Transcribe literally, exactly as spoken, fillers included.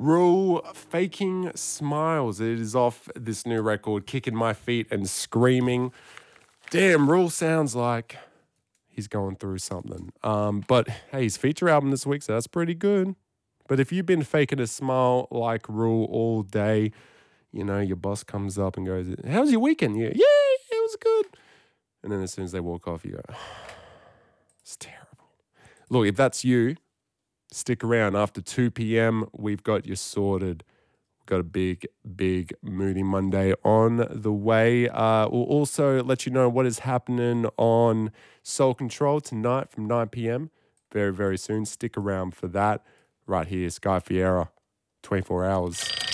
Rule Faking Smiles. It is off this new record, Kicking My Feet and Screaming. Damn, Rule sounds like he's going through something. Um, but hey, his feature album this week, so that's pretty good. But if you've been faking a smile like Rule all day, you know, your boss comes up and goes, how's your weekend? You go, yeah, it was good. And then as soon as they walk off, you go, it's terrible. Look, if that's you, stick around. After two p.m., we've got you sorted. We've got a big, big Moody Monday on the way. Uh, we'll also let you know what is happening on Soul Control tonight from nine p.m. Very, very soon. Stick around for that. Right here, Sky Fiera, twenty-four hours.